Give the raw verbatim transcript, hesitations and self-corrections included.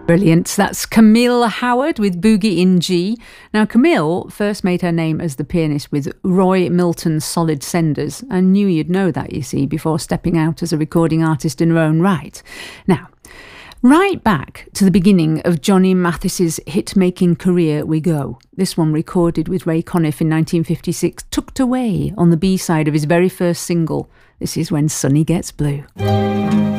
Brilliant. That's Camille Howard with Boogie in G. Now, Camille first made her name as the pianist with Roy Milton's Solid Senders. I knew you'd know that, you see, before stepping out as a recording artist in her own right. Now, right back to the beginning of Johnny Mathis's hit-making career we go. This one, recorded with Ray Conniff in nineteen fifty-six, tucked away on the B-side of his very first single. This is When Sunny Gets Blue.